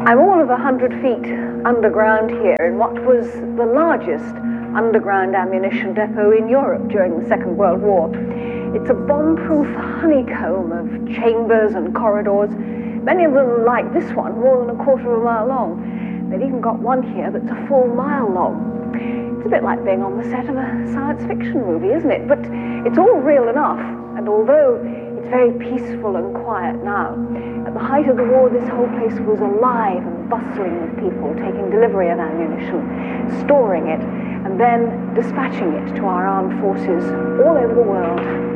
I'm all of 100 feet underground here in what was the largest underground ammunition depot in Europe during the Second World War. It's a bomb-proof honeycomb of chambers and corridors, many of them like this one, more than a quarter of a mile long. They've even got one here that's a full mile long. It's a bit like being on the set of a science fiction movie, isn't it? But it's all real enough, and although it's very peaceful and quiet now, at the height of the war this whole place was alive and bustling with people taking delivery of ammunition, storing it, and then dispatching it to our armed forces all over the world.